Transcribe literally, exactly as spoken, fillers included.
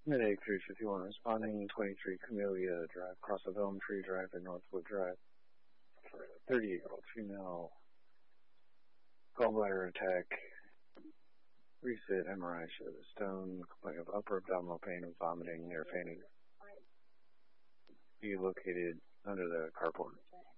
Mid-Egg three fifty-one responding, twenty-three Camellia Drive, cross of Elm Tree Drive and Northwood Drive. For a thirty-year-old female, gallbladder attack, reset M R I shows a stone, complaint of upper abdominal pain and vomiting near fainting. Be located under the carport.